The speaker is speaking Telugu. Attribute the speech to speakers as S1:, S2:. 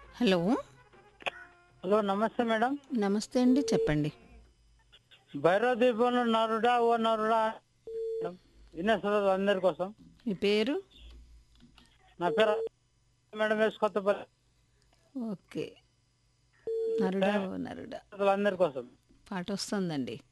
S1: హలో.
S2: హలో నమస్తే మేడం.
S1: నమస్తే అండి. చెప్పండి.
S2: భైరవ దీపంలో నరుడా ఓ నరుడా మేడం. వినేశ్వర అందరి కోసం.
S1: మీ పేరు?
S2: నా పేరు మేడం వేసి కొత్తపల్లి.
S1: ఓకే. నరుడా ఓ నరుడా
S2: అందరి కోసం.
S1: పాట వస్తుందండి.